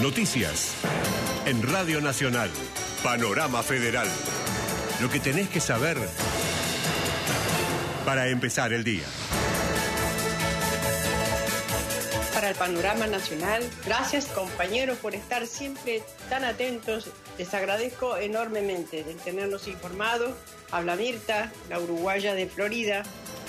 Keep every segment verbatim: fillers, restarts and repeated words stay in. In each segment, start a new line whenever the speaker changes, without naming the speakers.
Noticias. En Radio Nacional. Panorama Federal. Lo que tenés que saber para empezar el día.
Para el Panorama Nacional, gracias compañeros por estar siempre tan atentos. Les agradezco enormemente de tenernos informados. Habla Mirta, la uruguaya de Florida.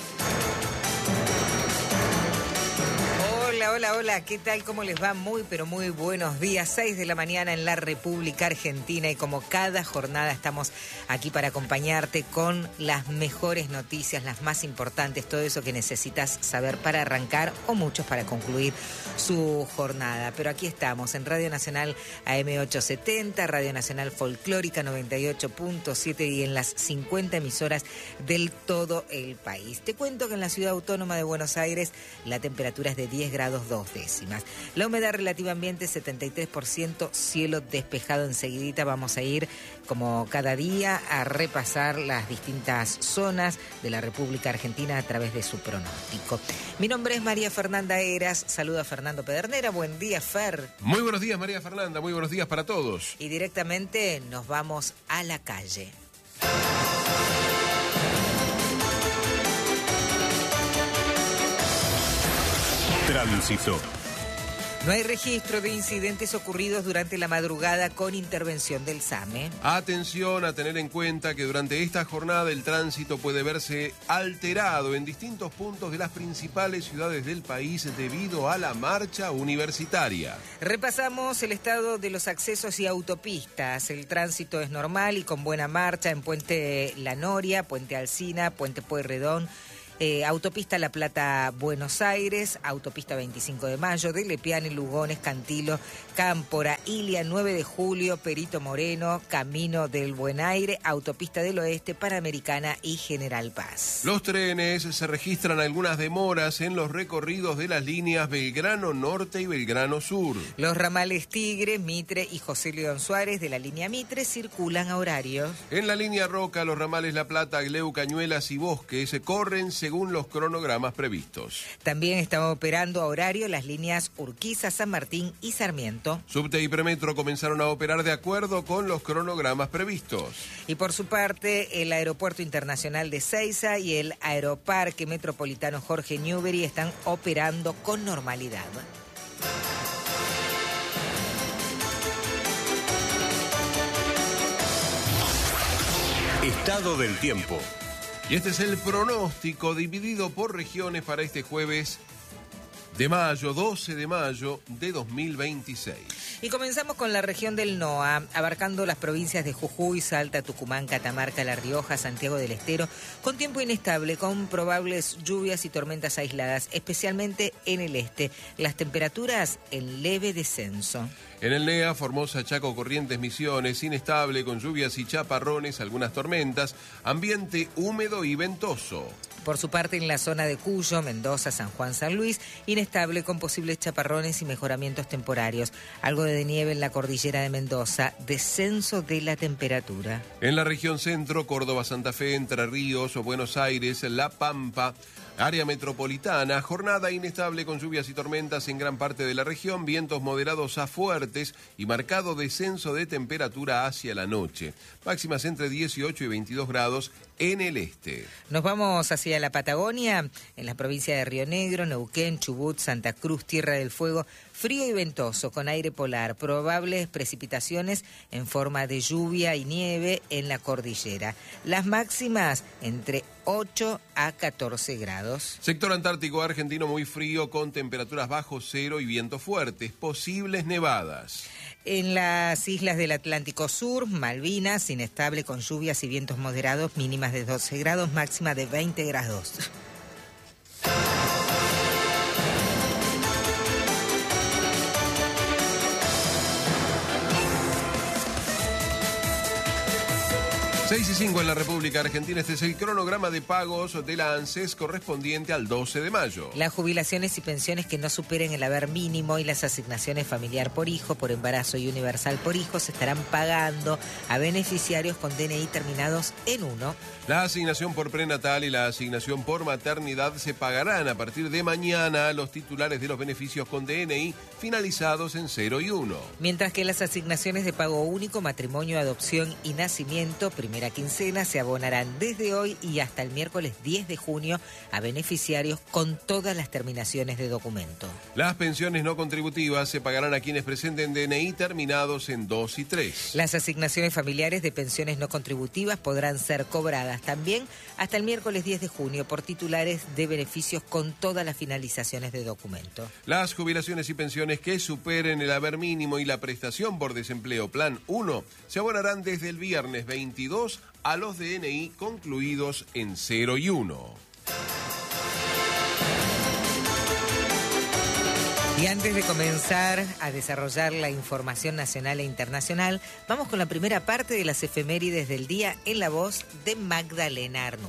Hola, hola, hola, ¿qué tal? ¿Cómo les va? Muy, pero muy buenos días. seis de la mañana en la República Argentina y como cada jornada estamos aquí para acompañarte con las mejores noticias, las más importantes, todo eso que necesitas saber para arrancar o muchos para concluir su jornada. Pero aquí estamos en Radio Nacional A M ochocientos setenta, Radio Nacional Folclórica noventa y ocho punto siete y en las cincuenta emisoras del todo el país. Te cuento que en la Ciudad Autónoma de Buenos Aires la temperatura es de diez grados dos décimas. La humedad relativa ambiente setenta y tres por ciento, cielo despejado. Enseguidita vamos a ir, como cada día, a repasar las distintas zonas de la República Argentina a través de su pronóstico. Mi nombre es María Fernanda Heras, saludo a Fernando Pedernera. Buen día, Fer.
Muy buenos días, María Fernanda, muy buenos días para todos.
Y directamente nos vamos a la calle.
Tránsito.
No hay registro de incidentes ocurridos durante la madrugada con intervención del SAME.
Atención a tener en cuenta que durante esta jornada el tránsito puede verse alterado en distintos puntos de las principales ciudades del país debido a la marcha universitaria.
Repasamos el estado de los accesos y autopistas. El tránsito es normal y con buena marcha en Puente La Noria, Puente Alsina, Puente Pueyrredón. Eh, autopista La Plata-Buenos Aires, autopista veinticinco de mayo, de Lepiane, Lugones, Cantilo, Cámpora, Ilia, nueve de julio, Perito Moreno, Camino del Buen Aire, autopista del Oeste, Panamericana y General Paz.
Los trenes, se registran algunas demoras en los recorridos de las líneas Belgrano Norte y Belgrano Sur.
Los ramales Tigre, Mitre y José León Suárez de la línea Mitre circulan a horarios.
En la línea Roca, los ramales La Plata, Agleu, Cañuelas y Bosque se corren según los cronogramas previstos.
También están operando a horario las líneas Urquiza, San Martín y Sarmiento.
Subte y Premetro comenzaron a operar de acuerdo con los cronogramas previstos.
Y por su parte, el Aeropuerto Internacional de Seiza y el Aeroparque Metropolitano Jorge Newbery están operando con normalidad.
Estado del tiempo.
Y este es el pronóstico dividido por regiones para este jueves de mayo, doce de mayo de dos mil veintiséis.
Y comenzamos con la región del NOA, abarcando las provincias de Jujuy, Salta, Tucumán, Catamarca, La Rioja, Santiago del Estero, con tiempo inestable, con probables lluvias y tormentas aisladas, especialmente en el este. Las temperaturas en leve descenso.
En el N E A, Formosa, Chaco, Corrientes, Misiones, inestable, con lluvias y chaparrones, algunas tormentas, ambiente húmedo y ventoso.
Por su parte, en la zona de Cuyo, Mendoza, San Juan, San Luis, inestable con posibles chaparrones y mejoramientos temporarios. Algo de nieve en la cordillera de Mendoza, descenso de la temperatura.
En la región centro, Córdoba, Santa Fe, Entre Ríos, Buenos Aires, La Pampa, área metropolitana, jornada inestable con lluvias y tormentas en gran parte de la región, vientos moderados a fuertes y marcado descenso de temperatura hacia la noche. Máximas entre dieciocho y veintidós grados en el este.
Nos vamos hacia la Patagonia, en la provincia de Río Negro, Neuquén, Chubut, Santa Cruz, Tierra del Fuego, frío y ventoso con aire polar, probables precipitaciones en forma de lluvia y nieve en la cordillera. Las máximas entre ocho a catorce grados.
Sector antártico argentino muy frío con temperaturas bajo cero y vientos fuertes, posibles nevadas.
En las islas del Atlántico Sur, Malvinas, inestable con lluvias y vientos moderados, mínimas de doce grados, máxima de veinte grados.
seis y cinco en la República Argentina. Este es el cronograma de pagos de la ANSES correspondiente al doce de mayo.
Las jubilaciones y pensiones que no superen el haber mínimo y las asignaciones familiar por hijo, por embarazo y universal por hijo se estarán pagando a beneficiarios con D N I terminados en uno.
La asignación por prenatal y la asignación por maternidad se pagarán a partir de mañana a los titulares de los beneficios con D N I finalizados en cero y uno.
Mientras que las asignaciones de pago único, matrimonio, adopción y nacimiento, primera quincena, se abonarán desde hoy y hasta el miércoles diez de junio a beneficiarios con todas las terminaciones de documento.
Las pensiones no contributivas se pagarán a quienes presenten D N I terminados en dos y tres.
Las asignaciones familiares de pensiones no contributivas podrán ser cobradas también hasta el miércoles diez de junio por titulares de beneficios con todas las finalizaciones de documento.
Las jubilaciones y pensiones que superen el haber mínimo y la prestación por desempleo Plan uno se abonarán desde el viernes veintidós a los D N I concluidos en cero y uno.
Y antes de comenzar a desarrollar la información nacional e internacional, vamos con la primera parte de las efemérides del día en la voz de Magdalena Arnú.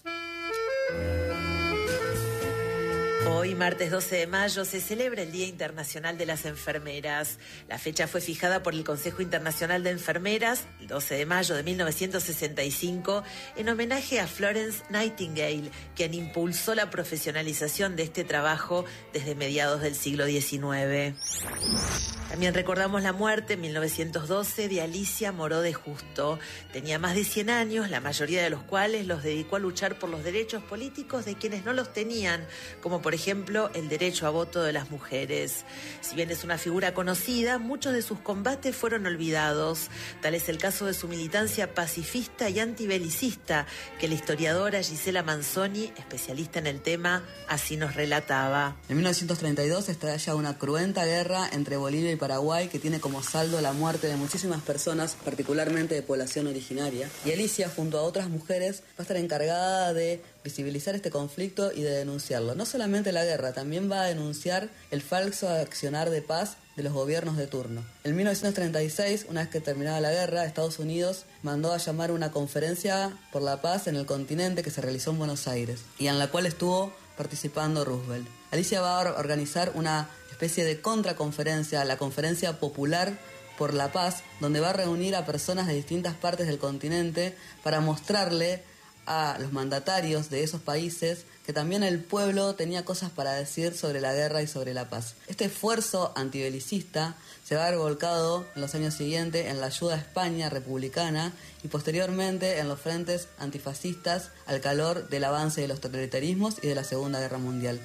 Hoy, martes doce de mayo, se celebra el Día Internacional de las Enfermeras. La fecha fue fijada por el Consejo Internacional de Enfermeras, el doce de mayo de mil novecientos sesenta y cinco, en homenaje a Florence Nightingale, quien impulsó la profesionalización de este trabajo desde mediados del siglo diecinueve. También recordamos la muerte en mil novecientos doce de Alicia Moró de Justo. Tenía más de cien años, la mayoría de los cuales los dedicó a luchar por los derechos políticos de quienes no los tenían, como por ejemplo el derecho a voto de las mujeres. Si bien es una figura conocida, muchos de sus combates fueron olvidados. Tal es el caso de su militancia pacifista y antibelicista, que la historiadora Gisela Manzoni, especialista en el tema, así nos relataba.
En mil novecientos treinta y dos estalla una cruenta guerra entre Bolivia y Paraguay que tiene como saldo la muerte de muchísimas personas, particularmente de población originaria. Y Alicia, junto a otras mujeres, va a estar encargada de visibilizar este conflicto y de denunciarlo. No solamente la guerra, también va a denunciar el falso accionar de paz de los gobiernos de turno. En mil novecientos treinta y seis, una vez que terminaba la guerra, Estados Unidos mandó a llamar una conferencia por la paz en el continente que se realizó en Buenos Aires y en la cual estuvo participando Roosevelt. Alicia va a organizar una especie de contraconferencia, la Conferencia Popular por la Paz, donde va a reunir a personas de distintas partes del continente para mostrarle a los mandatarios de esos países que también el pueblo tenía cosas para decir sobre la guerra y sobre la paz. Este esfuerzo antibelicista se va a ver volcado en los años siguientes en la ayuda a España republicana y posteriormente en los frentes antifascistas al calor del avance de los totalitarismos y de la Segunda Guerra Mundial.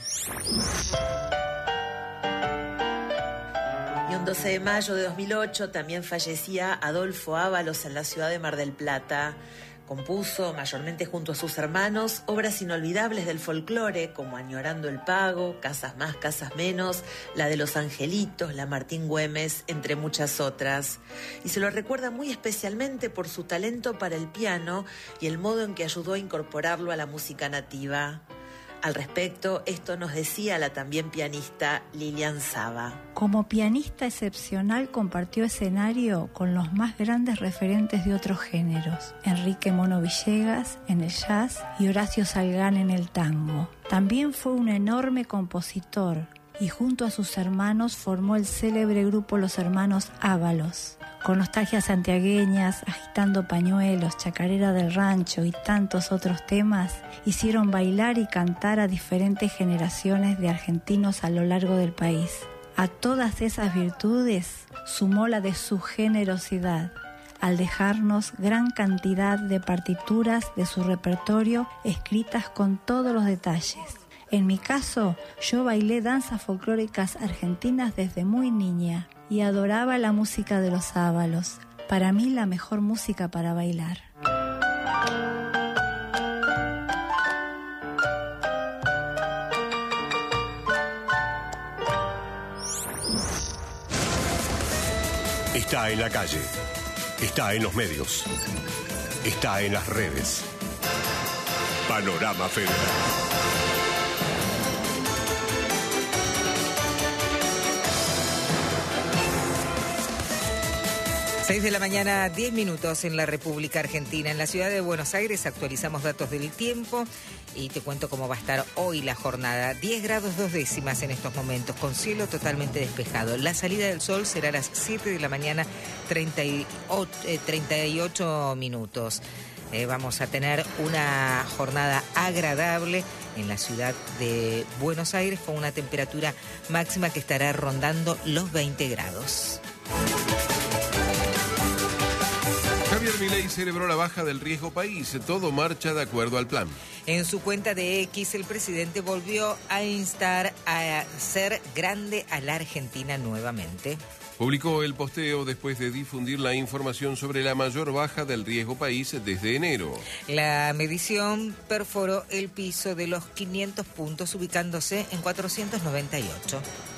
Y un doce de mayo de dos mil ocho también fallecía Adolfo Ábalos en la ciudad de Mar del Plata. Compuso, mayormente junto a sus hermanos, obras inolvidables del folclore como Añorando el Pago, Casas Más, Casas Menos, la de Los Angelitos, la Martín Güemes, entre muchas otras. Y se lo recuerda muy especialmente por su talento para el piano y el modo en que ayudó a incorporarlo a la música nativa. Al respecto, esto nos decía la también pianista Lilian Saba.
Como pianista excepcional compartió escenario con los más grandes referentes de otros géneros, Enrique Mono Villegas en el jazz y Horacio Salgán en el tango. También fue un enorme compositor y junto a sus hermanos formó el célebre grupo Los Hermanos Ábalos. Con nostalgias santiagueñas, Agitando Pañuelos, Chacarera del Rancho y tantos otros temas, hicieron bailar y cantar a diferentes generaciones de argentinos a lo largo del país. A todas esas virtudes sumó la de su generosidad, al dejarnos gran cantidad de partituras de su repertorio escritas con todos los detalles. En mi caso, yo bailé danzas folclóricas argentinas desde muy niña y adoraba la música de los Ábalos. Para mí, la mejor música para bailar.
Está en la calle, está en los medios, está en las redes. Panorama Federal.
seis de la mañana, diez minutos en la República Argentina. En la ciudad de Buenos Aires actualizamos datos del tiempo y te cuento cómo va a estar hoy la jornada. diez grados dos décimas en estos momentos, con cielo totalmente despejado. La salida del sol será a las siete de la mañana, treinta y ocho minutos. Eh, vamos a tener una jornada agradable en la ciudad de Buenos Aires con una temperatura máxima que estará rondando los veinte grados.
Javier Milei celebró la baja del riesgo país. Todo marcha de acuerdo al plan.
En su cuenta de X, el presidente volvió a instar a ser grande a la Argentina nuevamente.
Publicó el posteo después de difundir la información sobre la mayor baja del riesgo país desde enero.
La medición perforó el piso de los quinientos puntos, ubicándose en cuatrocientos noventa y ocho.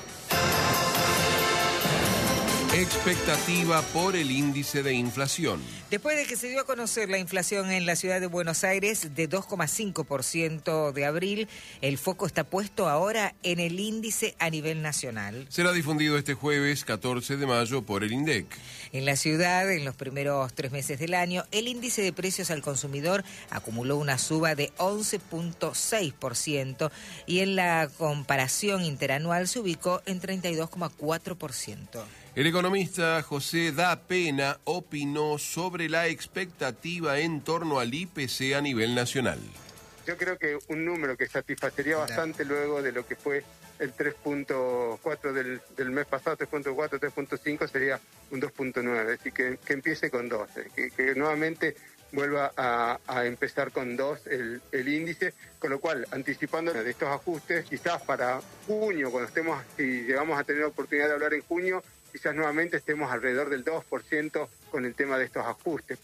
Expectativa por el índice de inflación.
Después de que se dio a conocer la inflación en la ciudad de Buenos Aires de dos coma cinco por ciento de abril, el foco está puesto ahora en el índice a nivel nacional.
Será difundido este jueves catorce de mayo por el INDEC.
En la ciudad, en los primeros tres meses del año, el índice de precios al consumidor acumuló una suba de once coma seis por ciento y en la comparación interanual se ubicó en treinta y dos coma cuatro por ciento.
El economista José Da Pena opinó sobre la expectativa en torno al I P C a nivel nacional.
Yo creo que un número que satisfacería bastante luego de lo que fue el tres punto cuatro del, del mes pasado, tres punto cuatro, tres punto cinco, sería un dos punto nueve, es decir, que, que empiece con dos, que, que nuevamente vuelva a, a empezar con dos el, el índice, con lo cual, anticipando de estos ajustes, quizás para junio, cuando estemos, si llegamos a tener la oportunidad de hablar en junio, quizás nuevamente estemos alrededor del dos por ciento con el tema de estos ajustes.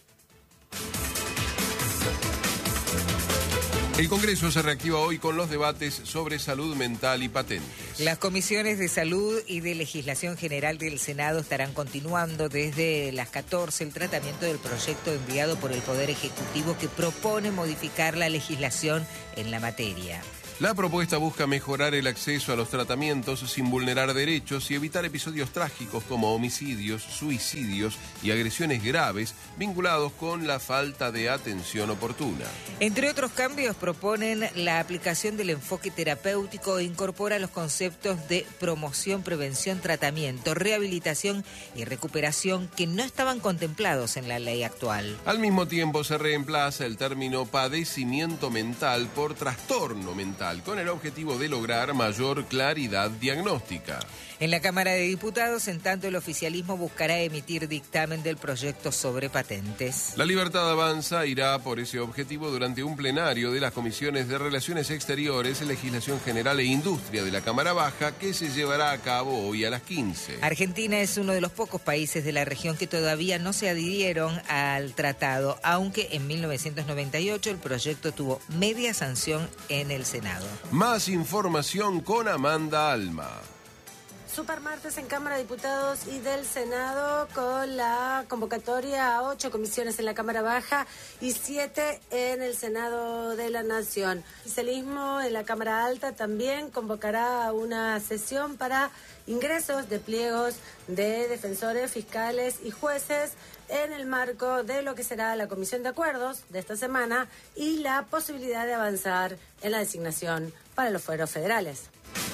El Congreso se reactiva hoy con los debates sobre salud mental y patentes.
Las comisiones de salud y de legislación general del Senado estarán continuando desde las catorce el tratamiento del proyecto enviado por el Poder Ejecutivo que propone modificar la legislación en la materia.
La propuesta busca mejorar el acceso a los tratamientos sin vulnerar derechos y evitar episodios trágicos como homicidios, suicidios y agresiones graves vinculados con la falta de atención oportuna.
Entre otros cambios, proponen la aplicación del enfoque terapéutico e incorpora los conceptos de promoción, prevención, tratamiento, rehabilitación y recuperación que no estaban contemplados en la ley actual.
Al mismo tiempo, se reemplaza el término padecimiento mental por trastorno mental, con el objetivo de lograr mayor claridad diagnóstica.
En la Cámara de Diputados, en tanto, el oficialismo buscará emitir dictamen del proyecto sobre patentes.
La Libertad Avanza irá por ese objetivo durante un plenario de las Comisiones de Relaciones Exteriores, Legislación General e Industria de la Cámara Baja, que se llevará a cabo hoy a las quince.
Argentina es uno de los pocos países de la región que todavía no se adhirieron al tratado, aunque en mil novecientos noventa y ocho el proyecto tuvo media sanción en el Senado.
Más información con Amanda Alma.
Supermartes en Cámara de Diputados y del Senado con la convocatoria a ocho comisiones en la Cámara Baja y siete en el Senado de la Nación. El oficialismo en la Cámara Alta también convocará una sesión para ingresos de pliegos de defensores, fiscales y jueces en el marco de lo que será la Comisión de Acuerdos de esta semana y la posibilidad de avanzar en la designación para los fueros federales.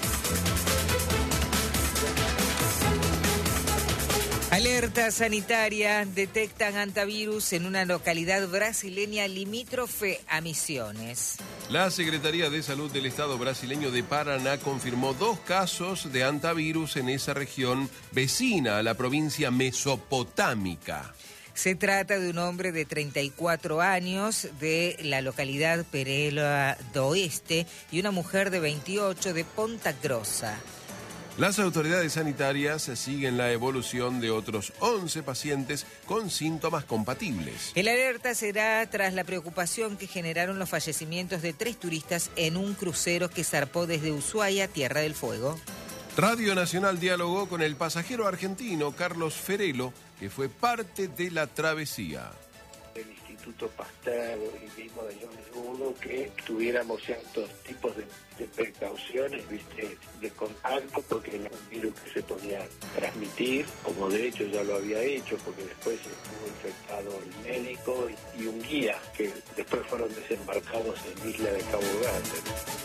Alerta sanitaria, detectan antivirus en una localidad brasileña limítrofe a Misiones.
La Secretaría de Salud del Estado brasileño de Paraná confirmó dos casos de antivirus en esa región vecina a la provincia mesopotámica.
Se trata de un hombre de treinta y cuatro años de la localidad Pereira do Oeste y una mujer de veintiocho de Ponta Grossa.
Las autoridades sanitarias siguen la evolución de otros once pacientes con síntomas compatibles.
El alerta será tras la preocupación que generaron los fallecimientos de tres turistas en un crucero que zarpó desde Ushuaia, Tierra del Fuego.
Radio Nacional dialogó con el pasajero argentino Carlos Ferelo, que fue parte de la travesía.
El Instituto Pasteur y mismo de Johannesburgo que tuviéramos ciertos tipos de, de precauciones, viste, de contacto, porque era un virus que se podía transmitir, como de hecho ya lo había hecho, porque después estuvo infectado el médico y, y un guía, que después fueron desembarcados en Isla de Cabo Verde.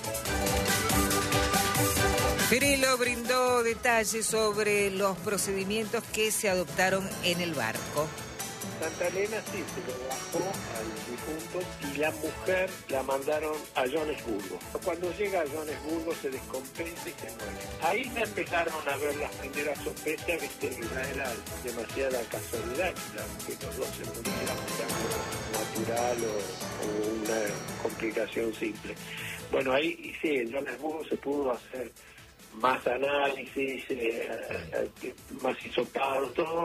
Perello brindó detalles sobre los procedimientos que se adoptaron en el barco.
Santa Elena sí, se lo bajó al difunto y la mujer la mandaron a Johannesburgo. Cuando llega a Johannesburgo se descompensa y se muere. Ahí ya empezaron a ver las primeras sospechas, viste, que no era demasiada casualidad, que los dos se murieran, algo natural o, o una complicación simple. Bueno, ahí sí, en Johannesburgo se pudo hacer más análisis, eh, eh, más hisopados, todo.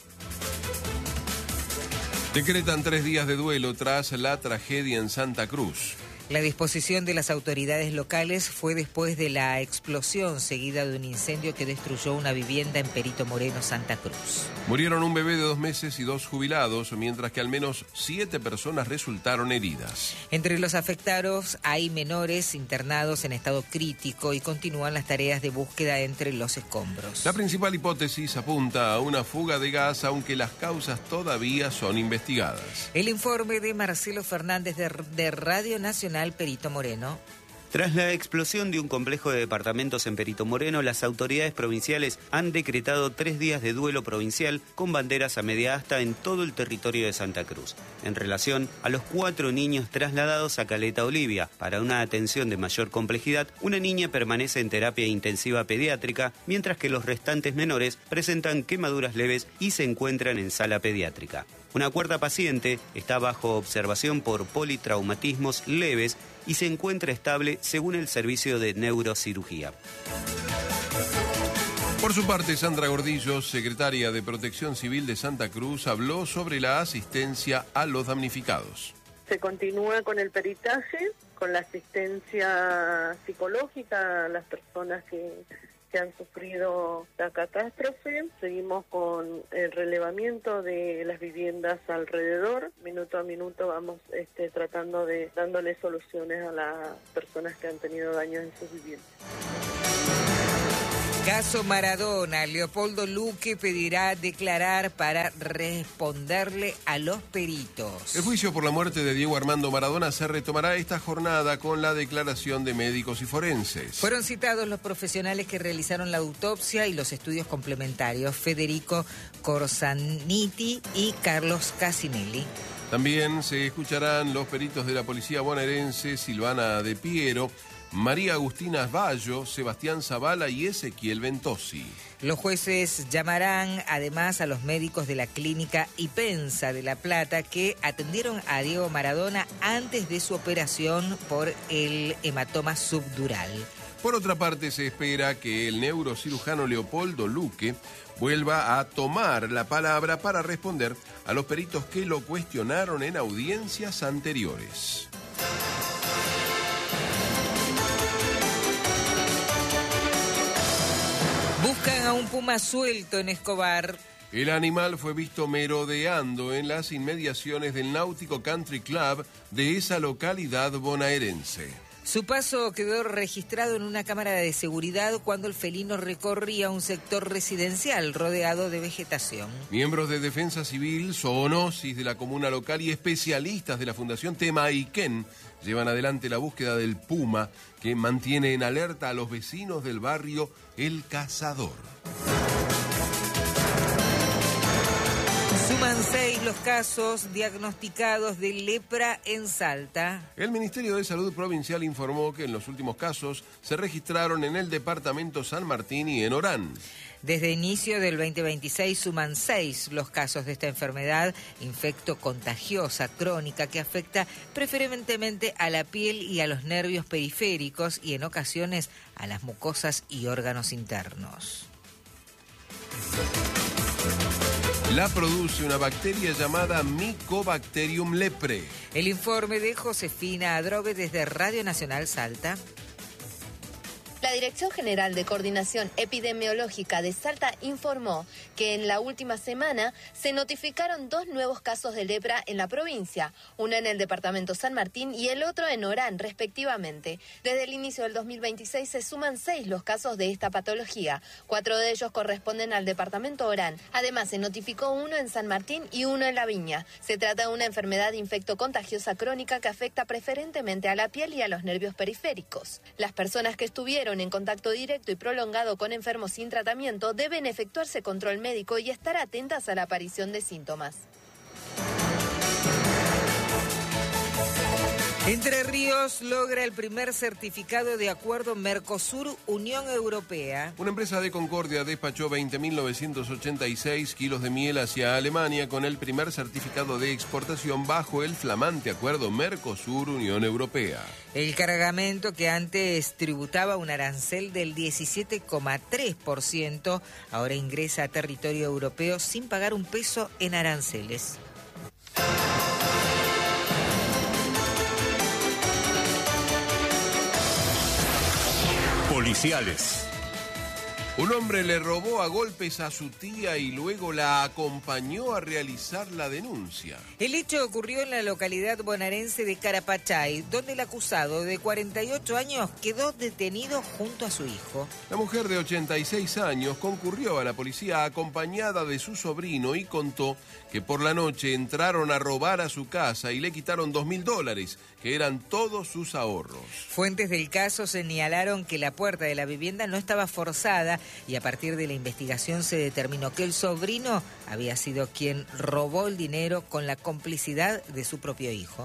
Decretan tres días de duelo tras la tragedia en Santa Cruz.
La disposición de las autoridades locales fue después de la explosión seguida de un incendio que destruyó una vivienda en Perito Moreno, Santa Cruz.
Murieron un bebé de dos meses y dos jubilados, mientras que al menos siete personas resultaron heridas.
Entre los afectados hay menores internados en estado crítico y continúan las tareas de búsqueda entre los escombros.
La principal hipótesis apunta a una fuga de gas, aunque las causas todavía son investigadas.
El informe de Marcelo Fernández de, de Radio Nacional Perito Moreno.
Tras la explosión de un complejo de departamentos en Perito Moreno, las autoridades provinciales han decretado tres días de duelo provincial con banderas a media asta en todo el territorio de Santa Cruz, en relación a los cuatro niños trasladados a Caleta Olivia. Para una atención de mayor complejidad, una niña permanece en terapia intensiva pediátrica, mientras que los restantes menores presentan quemaduras leves y se encuentran en sala pediátrica. Una cuarta paciente está bajo observación por politraumatismos leves y se encuentra estable según el servicio de neurocirugía.
Por su parte, Sandra Gordillo, secretaria de Protección Civil de Santa Cruz, habló sobre la asistencia a los damnificados.
Se continúa con el peritaje, con la asistencia psicológica a las personas que... que han sufrido la catástrofe. Seguimos con el relevamiento de las viviendas alrededor. Minuto a minuto vamos este, tratando de dándole soluciones a las personas que han tenido daños en sus viviendas.
Caso Maradona, Leopoldo Luque pedirá declarar para responderle a los peritos.
El juicio por la muerte de Diego Armando Maradona se retomará esta jornada con la declaración de médicos y forenses.
Fueron citados los profesionales que realizaron la autopsia y los estudios complementarios, Federico Corsaniti y Carlos Casinelli.
También se escucharán los peritos de la policía bonaerense, Silvana De Piero, María Agustina Bayo, Sebastián Zavala y Ezequiel Ventosi.
Los jueces llamarán además a los médicos de la clínica Ipensa de La Plata que atendieron a Diego Maradona antes de su operación por el hematoma subdural.
Por otra parte, se espera que el neurocirujano Leopoldo Luque vuelva a tomar la palabra para responder a los peritos que lo cuestionaron en audiencias anteriores.
Buscan a un puma suelto en Escobar.
El animal fue visto merodeando en las inmediaciones del Náutico Country Club de esa localidad bonaerense.
Su paso quedó registrado en una cámara de seguridad cuando el felino recorría un sector residencial rodeado de vegetación.
Miembros de Defensa Civil, zoonosis de la comuna local y especialistas de la Fundación Temaiken llevan adelante la búsqueda del puma que mantiene en alerta a los vecinos del barrio El Cazador.
Suman seis los casos diagnosticados de lepra en Salta.
El Ministerio de Salud Provincial informó que en los últimos casos se registraron en el departamento San Martín y en Orán.
Desde inicio del veinte veintiséis suman seis los casos de esta enfermedad infectocontagiosa crónica que afecta preferentemente a la piel y a los nervios periféricos y en ocasiones a las mucosas y órganos internos.
La produce una bacteria llamada Mycobacterium lepre.
El informe de Josefina Adrobe desde Radio Nacional Salta.
La La Dirección General de Coordinación Epidemiológica de Salta informó que en la última semana se notificaron dos nuevos casos de lepra en la provincia, uno en el departamento San Martín y el otro en Orán, respectivamente. Desde el inicio del dos mil veintiséis se suman seis los casos de esta patología. Cuatro de ellos corresponden al departamento Orán. Además, se notificó uno en San Martín y uno en La Viña. Se trata de una enfermedad infectocontagiosa crónica que afecta preferentemente a la piel y a los nervios periféricos. Las personas que estuvieron en contacto directo y prolongado con enfermos sin tratamiento deben efectuarse control médico y estar atentas a la aparición de síntomas.
Entre Ríos logra el primer certificado de acuerdo Mercosur-Unión Europea.
Una empresa de Concordia despachó veinte mil novecientos ochenta y seis kilos de miel hacia Alemania con el primer certificado de exportación bajo el flamante acuerdo Mercosur-Unión Europea.
El cargamento, que antes tributaba un arancel del diecisiete coma tres por ciento, ahora ingresa a territorio europeo sin pagar un peso en aranceles.
Policiales.
Un hombre le robó a golpes a su tía y luego la acompañó a realizar la denuncia.
El hecho ocurrió en la localidad bonaerense de Carapachay, donde el acusado de cuarenta y ocho años quedó detenido junto a su hijo.
La mujer de ochenta y seis años concurrió a la policía acompañada de su sobrino y contó que por la noche entraron a robar a su casa y le quitaron dos mil dólares, que eran todos sus ahorros.
Fuentes del caso señalaron que la puerta de la vivienda no estaba forzada y a partir de la investigación se determinó que el sobrino había sido quien robó el dinero con la complicidad de su propio hijo.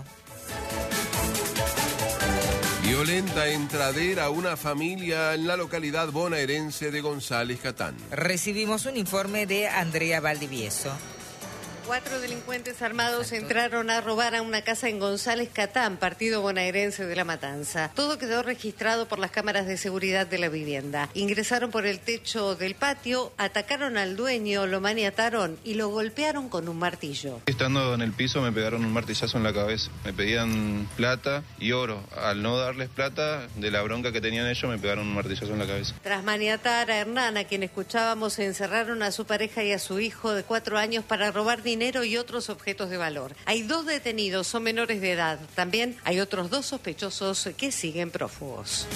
Violenta entradera a una familia en la localidad bonaerense de González Catán.
Recibimos un informe de Andrea Valdivieso.
Cuatro delincuentes armados entraron a robar a una casa en González Catán, partido bonaerense de La Matanza. Todo quedó registrado por las cámaras de seguridad de la vivienda. Ingresaron por el techo del patio, atacaron al dueño, lo maniataron y lo golpearon con un martillo.
Estando en el piso me pegaron un martillazo en la cabeza. Me pedían plata y oro. Al no darles plata, de la bronca que tenían ellos, me pegaron un martillazo en la cabeza.
Tras maniatar a Hernán, a quien escuchábamos, encerraron a su pareja y a su hijo de cuatro años para robar dinero dinero y otros objetos de valor. Hay dos detenidos, son menores de edad. También hay otros dos sospechosos que siguen prófugos.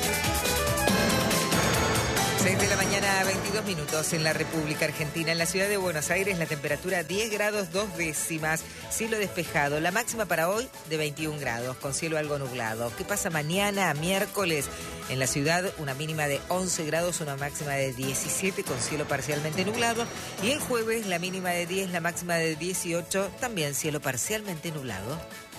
seis de la mañana, veintidós minutos en la República Argentina. En la ciudad de Buenos Aires la temperatura diez grados dos décimas, cielo despejado. La máxima para hoy de veintiún grados, con cielo algo nublado. ¿Qué pasa mañana, miércoles? En la ciudad una mínima de once grados, una máxima de diecisiete con cielo parcialmente nublado. Y el jueves la mínima de diez, la máxima de dieciocho, también cielo parcialmente nublado.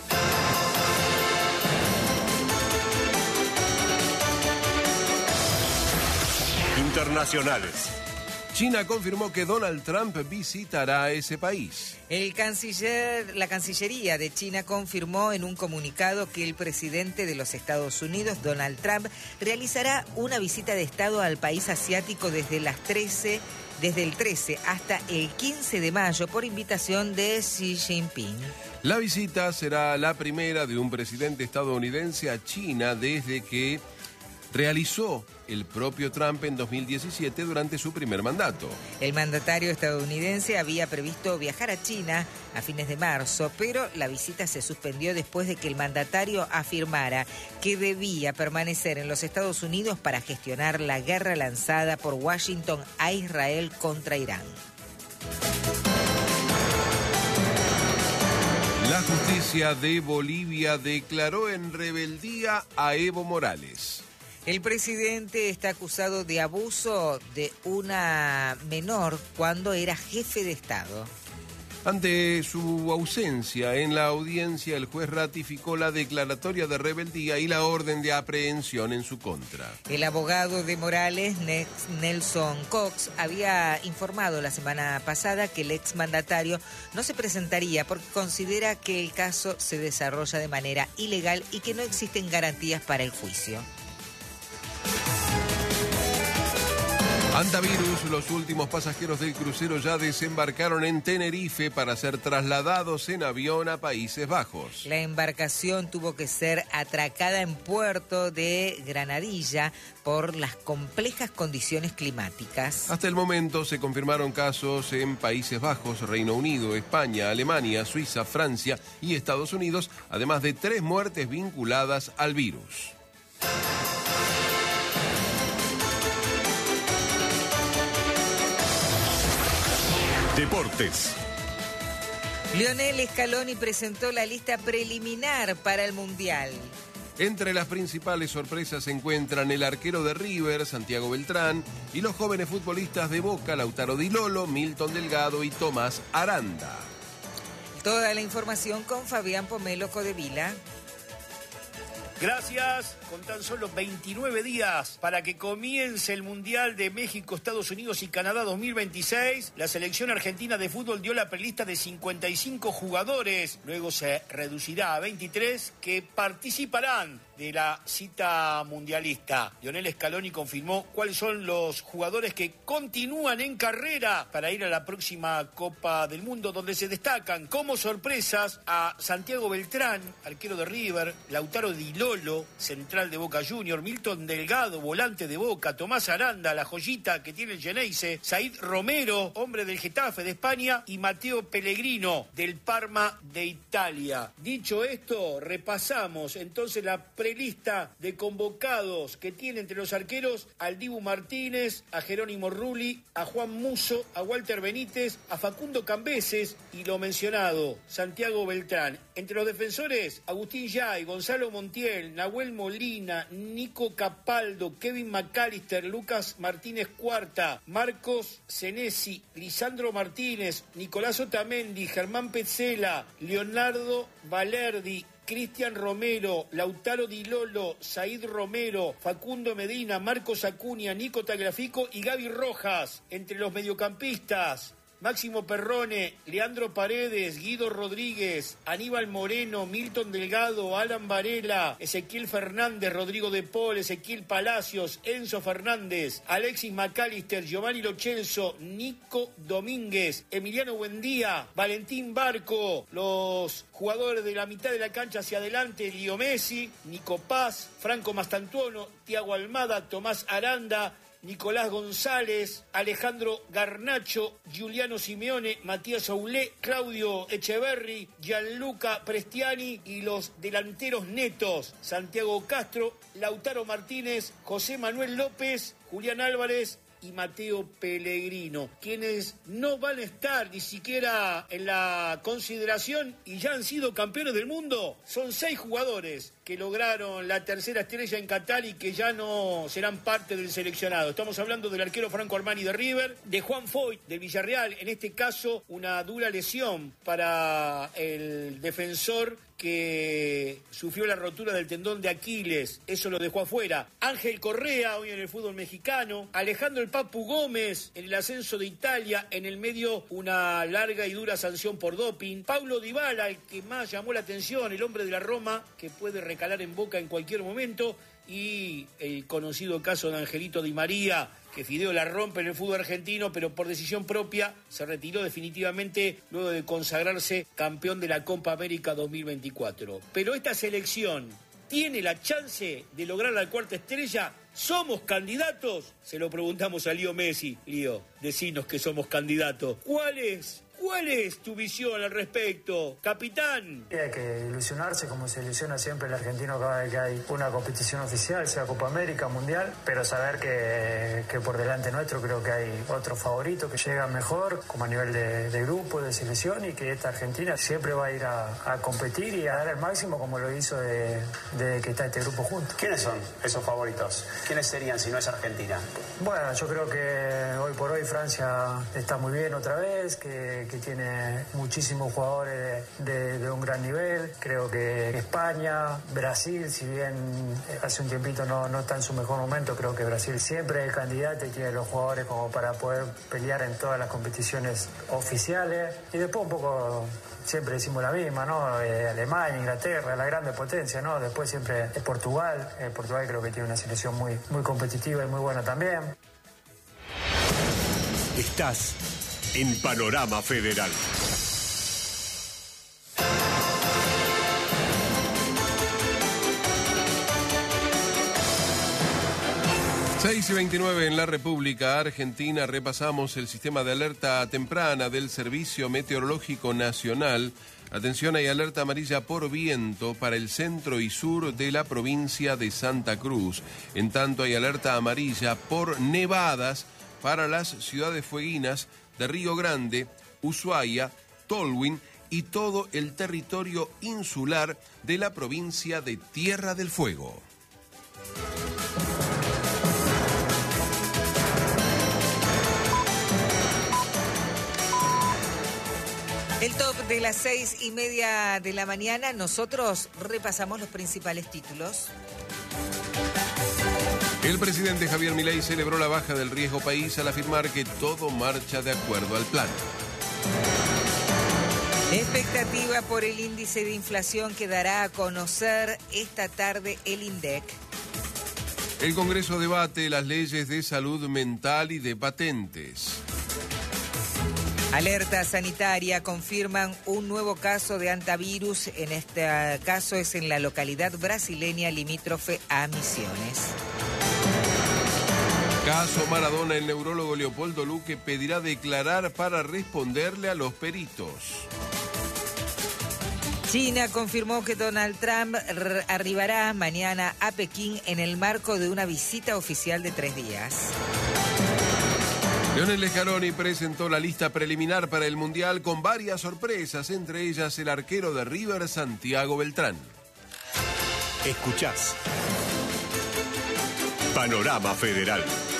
Internacionales.
China confirmó que Donald Trump visitará ese país.
El canciller, la Cancillería de China confirmó en un comunicado que el presidente de los Estados Unidos, Donald Trump, realizará una visita de Estado al país asiático desde las trece, desde el trece hasta el quince de mayo por invitación de Xi Jinping.
La visita será la primera de un presidente estadounidense a China desde que realizó el propio Trump en dos mil diecisiete durante su primer mandato.
El mandatario estadounidense había previsto viajar a China a fines de marzo, pero la visita se suspendió después de que el mandatario afirmara que debía permanecer en los Estados Unidos para gestionar la guerra lanzada por Washington a Israel contra Irán.
La justicia de Bolivia declaró en rebeldía a Evo Morales.
El presidente está acusado de abuso de una menor cuando era jefe de Estado.
Ante su ausencia en la audiencia, el juez ratificó la declaratoria de rebeldía y la orden de aprehensión en su contra.
El abogado de Morales, Nelson Cox, había informado la semana pasada que el exmandatario no se presentaría porque considera que el caso se desarrolla de manera ilegal y que no existen garantías para el juicio.
Antivirus, los últimos pasajeros del crucero ya desembarcaron en Tenerife para ser trasladados en avión a Países Bajos.
La embarcación tuvo que ser atracada en puerto de Granadilla por las complejas condiciones climáticas.
Hasta el momento se confirmaron casos en Países Bajos, Reino Unido, España, Alemania, Suiza, Francia y Estados Unidos, además de tres muertes vinculadas al virus.
Deportes.
Lionel Scaloni presentó la lista preliminar para el Mundial.
Entre las principales sorpresas se encuentran el arquero de River, Santiago Beltrán, y los jóvenes futbolistas de Boca, Lautaro Di Lolo, Milton Delgado y Tomás Aranda.
Toda la información con Fabián Pomelo Codevila.
Gracias. Con tan solo veintinueve días para que comience el Mundial de México, Estados Unidos y Canadá dos mil veintiséis, la selección argentina de fútbol dio la prelista de cincuenta y cinco jugadores. Luego se reducirá a veintitrés que participarán de la cita mundialista. Lionel Scaloni confirmó cuáles son los jugadores que continúan en carrera para ir a la próxima Copa del Mundo, donde se destacan como sorpresas a Santiago Beltrán, arquero de River, Lautaro Di Lolo, central de Boca Juniors, Milton Delgado, volante de Boca, Tomás Aranda, la joyita que tiene el Geneise, Said Romero, hombre del Getafe de España, y Matteo Pellegrino, del Parma de Italia. Dicho esto, repasamos entonces la prelista de convocados que tiene entre los arqueros al Dibu Martínez, a Jerónimo Rulli, a Juan Musso, a Walter Benítez, a Facundo Cambeses y lo mencionado, Santiago Beltrán. Entre los defensores, Agustín Yay, Gonzalo Montiel, Nahuel Molina, Nico Capaldo, Kevin McAllister, Lucas Martínez Cuarta, Marcos Senesi, Lisandro Martínez, Nicolás Otamendi, Germán Petzela, Leonardo Valerdi, Cristian Romero, Lautaro Di Lolo, Said Romero, Facundo Medina, Marcos Acuña, Nico Tagliafico y Gaby Rojas. Entre los mediocampistas, Máximo Perrone, Leandro Paredes, Guido Rodríguez, Aníbal Moreno, Milton Delgado, Alan Varela, Ezequiel Fernández, Rodrigo de Paul, Ezequiel Palacios, Enzo Fernández, Alexis McAllister, Giovanni Lo Celso, Nico Domínguez, Emiliano Buendía, Valentín Barco, los jugadores de la mitad de la cancha hacia adelante, Leo Messi, Nico Paz, Franco Mastantuono, Thiago Almada, Tomás Aranda, Nicolás González, Alejandro Garnacho, Giuliano Simeone, Matías Aulé, Claudio Echeverri, Gianluca Prestiani y los delanteros netos, Santiago Castro, Lautaro Martínez, José Manuel López, Julián Álvarez y Matteo Pellegrino, quienes no van a estar ni siquiera en la consideración y ya han sido campeones del mundo. Son seis jugadores que lograron la tercera estrella en Qatar y que ya no serán parte del seleccionado. Estamos hablando del arquero Franco Armani de River, de Juan Foyt del Villarreal, en este caso una dura lesión para el defensor que sufrió la rotura del tendón de Aquiles, eso lo dejó afuera. Ángel Correa, hoy en el fútbol mexicano, Alejandro el Papu Gómez, en el ascenso de Italia, en el medio una larga y dura sanción por doping. Paulo Dybala, el que más llamó la atención, el hombre de la Roma, que puede recalar en Boca en cualquier momento, y el conocido caso de Angelito Di María, que Fideo la rompe en el fútbol argentino, pero por decisión propia se retiró definitivamente luego de consagrarse campeón de la Copa América dos mil veinticuatro. Pero esta selección tiene la chance de lograr la cuarta estrella. ¿Somos candidatos? Se lo preguntamos a Lío Messi. Lío, decinos que somos candidatos. ¿Cuál es? ¿Cuál es tu visión al respecto, capitán?
Hay que ilusionarse como se ilusiona siempre el argentino cada vez que hay una competición oficial, sea Copa América, Mundial, pero saber que, que por delante nuestro creo que hay otros favoritos que llegan mejor, como a nivel de, de grupo, de selección, y que esta Argentina siempre va a ir a, a competir y a dar el máximo como lo hizo de, de que está este grupo junto.
¿Quiénes son esos favoritos? ¿Quiénes serían si no es Argentina?
Bueno, yo creo que hoy por hoy Francia está muy bien otra vez, que que tiene muchísimos jugadores de, de, de un gran nivel. Creo que España, Brasil, si bien hace un tiempito no, no está en su mejor momento, creo que Brasil siempre es el candidato y tiene los jugadores como para poder pelear en todas las competiciones oficiales. Y después un poco siempre decimos la misma, ¿no? Eh, Alemania, Inglaterra, la grande potencia, ¿no? Después siempre es Portugal. Eh, Portugal creo que tiene una selección muy, muy competitiva y muy buena también.
Estás en Panorama Federal.
seis y veintinueve en la República Argentina. Repasamos el sistema de alerta temprana del Servicio Meteorológico Nacional. Atención, hay alerta amarilla por viento para el centro y sur de la provincia de Santa Cruz. En tanto, hay alerta amarilla por nevadas para las ciudades fueguinas de Río Grande, Ushuaia, Tolwyn y todo el territorio insular de la provincia de Tierra del Fuego.
El top de las seis y media de la mañana, nosotros repasamos los principales títulos.
El presidente Javier Milei celebró la baja del riesgo país al afirmar que todo marcha de acuerdo al plan.
Expectativa por el índice de inflación que dará a conocer esta tarde el INDEC.
El Congreso debate las leyes de salud mental y de patentes.
Alerta sanitaria, confirman un nuevo caso de hantavirus. En este caso es en la localidad brasileña limítrofe a Misiones.
Caso Maradona, el neurólogo Leopoldo Luque pedirá declarar para responderle a los peritos.
China confirmó que Donald Trump arribará mañana a Pekín en el marco de una visita oficial de tres días.
Lionel Scaloni presentó la lista preliminar para el Mundial con varias sorpresas, entre ellas el arquero de River, Santiago Beltrán.
Escuchás Panorama Federal.